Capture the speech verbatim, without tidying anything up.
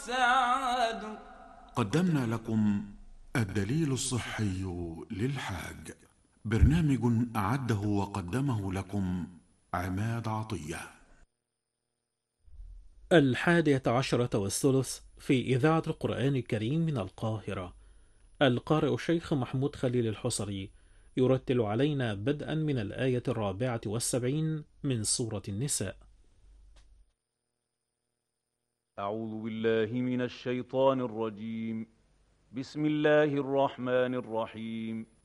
والسعد. قدمنا لكم الدليل الصحي للحاج، برنامج أعده وقدمه لكم عماد عطية. الحادية عشرة والثلث في إذاعة القرآن الكريم من القاهرة. القارئ الشيخ محمود خليل الحصري يرتل علينا بدءا من الآية الرابعة والسبعين من سورة النساء. أعوذ بالله من الشيطان الرجيم. بسم الله الرحمن الرحيم.